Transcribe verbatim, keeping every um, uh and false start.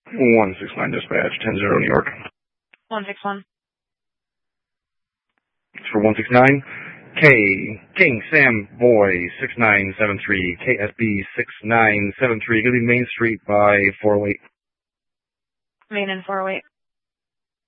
one six nine dispatch, ten zero New York. one six one. It's for one six nine. K, King Sam Boy, six nine seven three, K S B six nine seven three, going to be Main Street by four oh eight. Main and four oh eight.